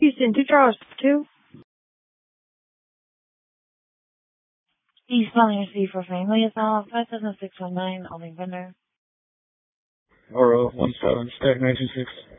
Houston, 2 Charles 2. East Valley C for family is now 57619, Alding Vendor. RO 17, stack 926.